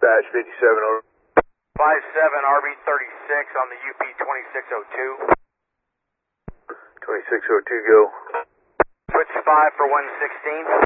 dispatch 57 over. 57 RB36 on the UP 2602. 2602, go. Switch 5 for 116.